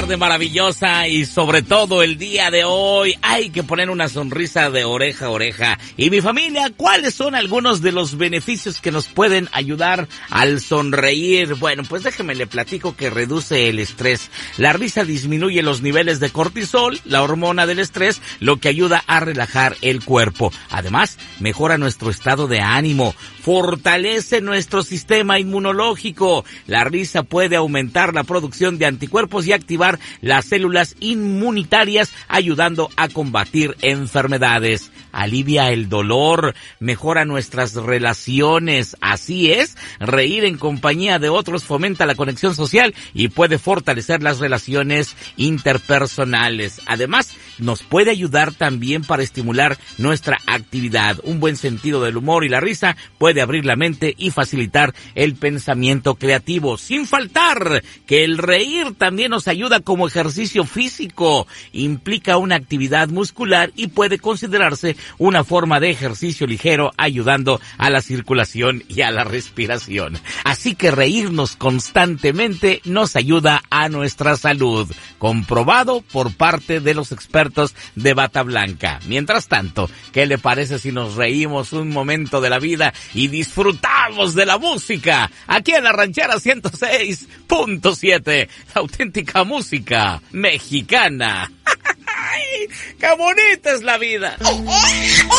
tarde maravillosa y sobre todo el día de hoy hay que poner una sonrisa de oreja a oreja. Y mi familia, ¿cuáles son algunos de los beneficios que nos pueden ayudar al sonreír? Bueno, pues déjeme le platico que reduce el estrés. La risa disminuye los niveles de cortisol, la hormona del estrés, lo que ayuda a relajar el cuerpo. Además, mejora nuestro estado de ánimo, fortalece nuestro sistema inmunológico. La risa puede aumentar la producción de anticuerpos y activar las células inmunitarias, ayudando a combatir enfermedades. Alivia el dolor, mejora nuestras relaciones. Así es, reír en compañía de otros fomenta la conexión social y puede fortalecer las relaciones interpersonales. Además, nos puede ayudar también para estimular nuestra actividad. Un buen sentido del humor y la risa puede abrir la mente y facilitar el pensamiento creativo. Sin faltar que el reír también nos ayuda como ejercicio físico. Implica una actividad muscular y puede considerarse una forma de ejercicio ligero, ayudando a la circulación y a la respiración. Así que reírnos constantemente nos ayuda a nuestra salud. Comprobado por parte de los expertos de Bata Blanca. Mientras tanto, ¿qué le parece si nos reímos un momento de la vida y disfrutamos de la música? Aquí en la Ranchera 106.7, la auténtica música mexicana. ¡Qué bonita es la vida!